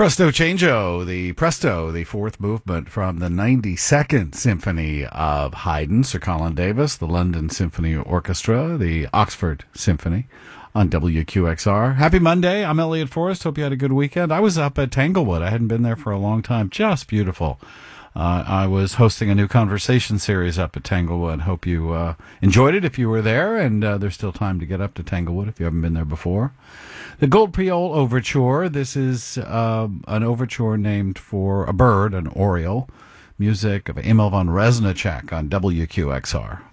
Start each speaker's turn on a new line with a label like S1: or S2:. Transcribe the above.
S1: Presto, the fourth movement from the 92nd Symphony of Haydn, Sir Colin Davis, the London Symphony Orchestra, the Oxford Symphony on WQXR. Happy Monday. I'm Elliot Forrest. Hope you had a good weekend. I was up at Tanglewood. I hadn't been there for a long time. Just beautiful. I was hosting a new conversation series up at Tanglewood. Hope you enjoyed it if you were there, and there's still time to get up to Tanglewood if you haven't been there before. The Gold Priol Overture. This is an overture named for a bird, an oriole. Music of Emil von Reznicek on WQXR.